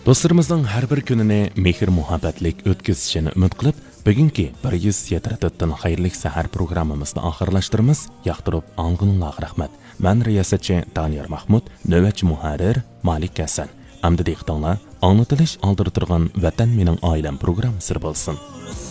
Dostlarımızın her bir gününü mehr muhabbetlik ötkizişini ümit qilib, bugungi 107 xayrlik sahar programmamizni oxirlashtiramiz. Yoqtirib anglinglarga rahmat. Men riyosatchi Daniyar Mahmud, navbatchi muharrir Malik Hasan. Amdi dehqonlar, anlatilish oldirtirgan Vatan mening oilam programmasi bo'lsin.